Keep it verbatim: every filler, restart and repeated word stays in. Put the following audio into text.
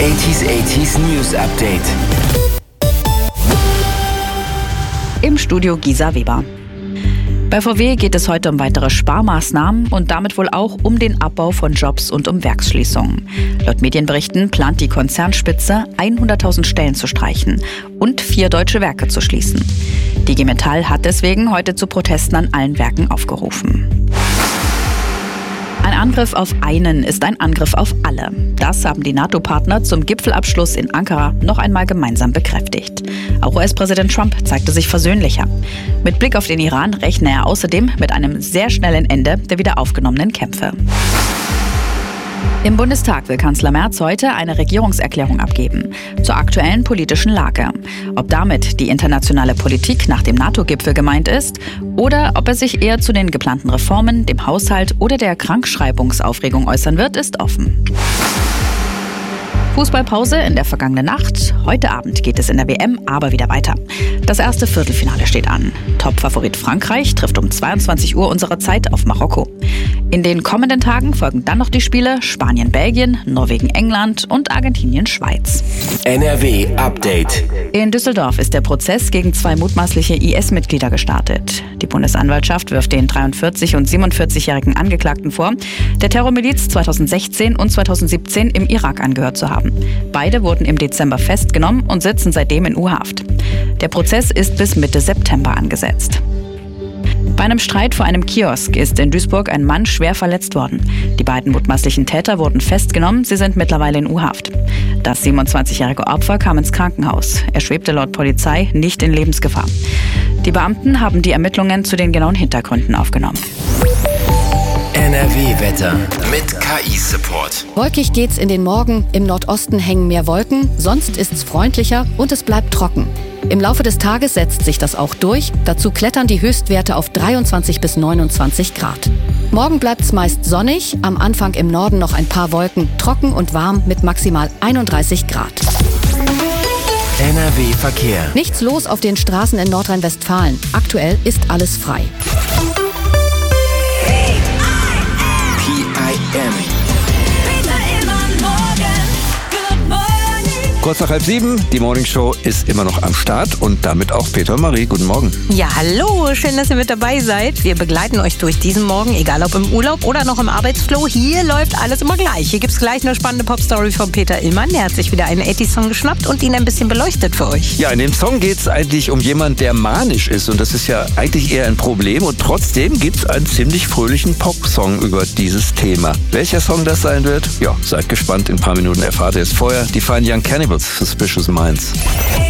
achtziger achtziger News Update. Im Studio Gisa Weber. Bei V W geht es heute um weitere Sparmaßnahmen und damit wohl auch um den Abbau von Jobs und um Werksschließungen. Laut Medienberichten plant die Konzernspitze, hunderttausend Stellen zu streichen und vier deutsche Werke zu schließen. Die G Metall hat deswegen heute zu Protesten an allen Werken aufgerufen. Ein Angriff auf einen ist ein Angriff auf alle. Das haben die NATO-Partner zum Gipfelabschluss in Ankara noch einmal gemeinsam bekräftigt. Auch U S-Präsident Trump zeigte sich versöhnlicher. Mit Blick auf den Iran rechne er außerdem mit einem sehr schnellen Ende der wieder aufgenommenen Kämpfe. Im Bundestag will Kanzler Merz heute eine Regierungserklärung abgeben zur aktuellen politischen Lage. Ob damit die internationale Politik nach dem NATO-Gipfel gemeint ist oder ob er sich eher zu den geplanten Reformen, dem Haushalt oder der Krankschreibungsaufregung äußern wird, ist offen. Fußballpause in der vergangenen Nacht. Heute Abend geht es in der W M aber wieder weiter. Das erste Viertelfinale steht an. Top-Favorit Frankreich trifft um zweiundzwanzig Uhr unserer Zeit auf Marokko. In den kommenden Tagen folgen dann noch die Spiele Spanien-Belgien, Norwegen-England und Argentinien-Schweiz. N R W Update. In Düsseldorf ist der Prozess gegen zwei mutmaßliche I S-Mitglieder gestartet. Die Bundesanwaltschaft wirft den dreiundvierzig- und siebenundvierzigjährigen Angeklagten vor, der Terrormiliz zweitausendsechzehn und zweitausendsiebzehn im Irak angehört zu haben. Beide wurden im Dezember festgenommen und sitzen seitdem in U-Haft. Der Prozess ist bis Mitte September angesetzt. Bei einem Streit vor einem Kiosk ist in Duisburg ein Mann schwer verletzt worden. Die beiden mutmaßlichen Täter wurden festgenommen, sie sind mittlerweile in U-Haft. Das siebenundzwanzigjährige Opfer kam ins Krankenhaus. Er schwebte laut Polizei nicht in Lebensgefahr. Die Beamten haben die Ermittlungen zu den genauen Hintergründen aufgenommen. N R W-Wetter mit K I-Support. Wolkig geht's in den Morgen, im Nordosten hängen mehr Wolken, sonst ist's freundlicher und es bleibt trocken. Im Laufe des Tages setzt sich das auch durch, dazu klettern die Höchstwerte auf dreiundzwanzig bis neunundzwanzig Grad. Morgen bleibt's meist sonnig, am Anfang im Norden noch ein paar Wolken, trocken und warm mit maximal einunddreißig Grad. N R W-Verkehr. Nichts los auf den Straßen in Nordrhein-Westfalen. Aktuell ist alles frei. P I M. Kurz nach halb sieben, die Morning Show ist immer noch am Start und damit auch Peter und Marie. Guten Morgen. Ja, hallo, schön, dass ihr mit dabei seid. Wir begleiten euch durch diesen Morgen, egal ob im Urlaub oder noch im Arbeitsflow. Hier läuft alles immer gleich. Hier gibt's gleich eine spannende Popstory von Peter Illmann. Der hat sich wieder einen achtziger-Song geschnappt und ihn ein bisschen beleuchtet für euch. Ja, in dem Song geht es eigentlich um jemanden, der manisch ist und das ist ja eigentlich eher ein Problem und trotzdem gibt es einen ziemlich fröhlichen Popsong über dieses Thema. Welcher Song das sein wird? Ja, seid gespannt, in ein paar Minuten erfahrt ihr es. Vorher die Fine Young Cannibals, Suspicious Minds.